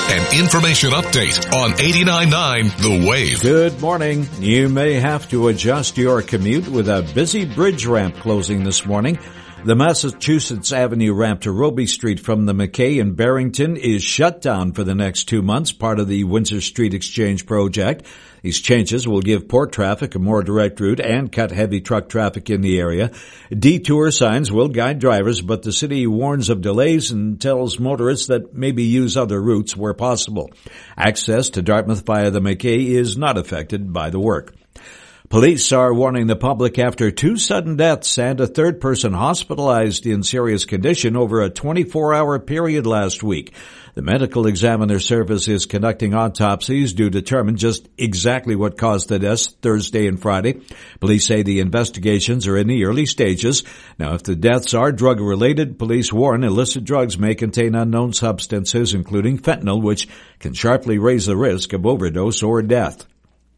An information update on 89.9 The Wave. Good morning. You may have to adjust your commute with a busy bridge ramp closing this morning. The Massachusetts Avenue ramp to Roby Street from the McKay in Barrington is shut down for the next 2 months, part of the Windsor Street Exchange project. These changes will give port traffic a more direct route and cut heavy truck traffic in the area. Detour signs will guide drivers, but the city warns of delays and tells motorists that maybe use other routes where possible. Access to Dartmouth via the McKay is not affected by the work. Police are warning the public after 2 sudden deaths and a third person hospitalized in serious condition over a 24-hour period last week. The Medical Examiner Service is conducting autopsies to determine just exactly what caused the deaths Thursday and Friday. Police say the investigations are in the early stages. Now, if the deaths are drug-related, police warn illicit drugs may contain unknown substances, including fentanyl, which can sharply raise the risk of overdose or death.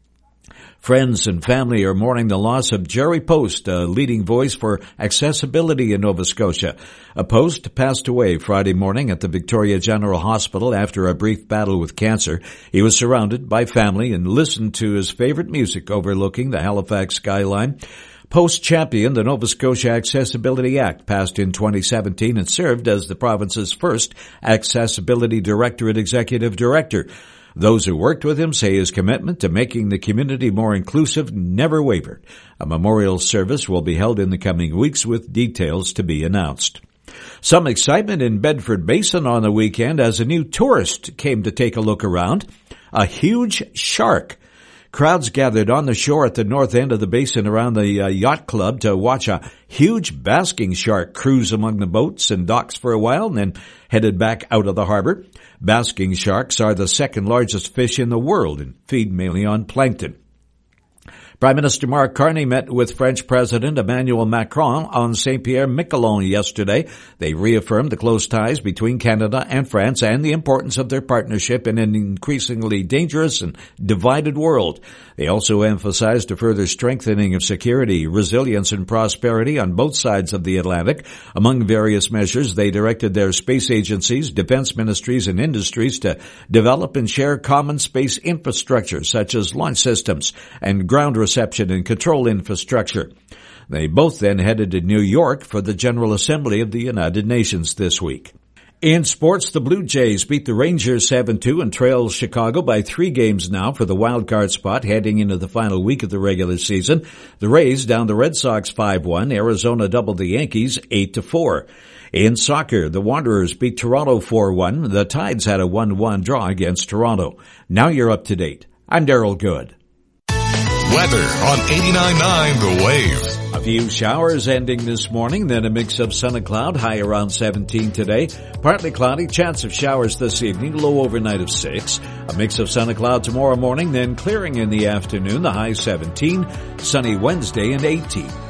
Friends and family are mourning the loss of Jerry Post, a leading voice for accessibility in Nova Scotia. Post passed away Friday morning at the Victoria General Hospital after a brief battle with cancer. He was surrounded by family and listened to his favorite music overlooking the Halifax skyline. Post championed the Nova Scotia Accessibility Act passed in 2017 and served as the province's first Accessibility Directorate Executive Director. Those who worked with him say his commitment to making the community more inclusive never wavered. A memorial service will be held in the coming weeks with details to be announced. Some excitement in Bedford Basin on the weekend as a new tourist came to take a look around. A huge shark. Crowds gathered on the shore at the north end of the basin around the yacht club to watch a huge basking shark cruise among the boats and docks for a while and then headed back out of the harbor. Basking sharks are the second largest fish in the world and feed mainly on plankton. Prime Minister Mark Carney met with French President Emmanuel Macron on Saint-Pierre-Miquelon yesterday. They reaffirmed the close ties between Canada and France and the importance of their partnership in an increasingly dangerous and divided world. They also emphasized a further strengthening of security, resilience, and prosperity on both sides of the Atlantic. Among various measures, they directed their space agencies, defense ministries, and industries to develop and share common space infrastructure such as launch systems and ground reception and control infrastructure. They both then headed to New York for the General Assembly of the United Nations this week. In sports, the Blue Jays beat the Rangers 7-2 and trail Chicago by 3 games now for the wild-card spot heading into the final week of the regular season. The Rays down the Red Sox 5-1. Arizona doubled the Yankees 8-4. In soccer, the Wanderers beat Toronto 4-1. The Tides had a 1-1 draw against Toronto. Now you're up to date. I'm Daryl Good. Weather on 89.9 The Wave. A few showers ending this morning, then a mix of sun and cloud, high around 17 today. Partly cloudy, chance of showers this evening, low overnight of 6. A mix of sun and cloud tomorrow morning, then clearing in the afternoon, the high 17. Sunny Wednesday and 18.